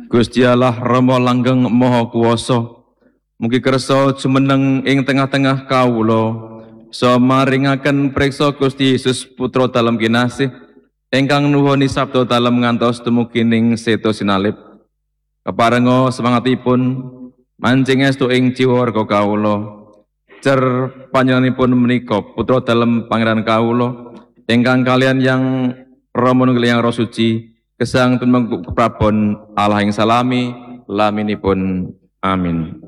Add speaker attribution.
Speaker 1: Gusti Allah Rama langgeng Maha Kuwasa, mugi kersa jumeneng ing tengah-tengah kawula, sa maringaken preksa Gusti Yesus Putra dalem kinasih, ingkang nuwuni sabda dalem ngantos dumugi ning seto sinalib. Keparenga semangatipun mancing estu ing jiwa warga kawula, cer panjenenganipun menika Putra dalem Pangeran kawula, ingkang kalian yang Rama nunggil yang Roh Suci, gesang tumeng prabon Allah ing salami laminipun. Amin.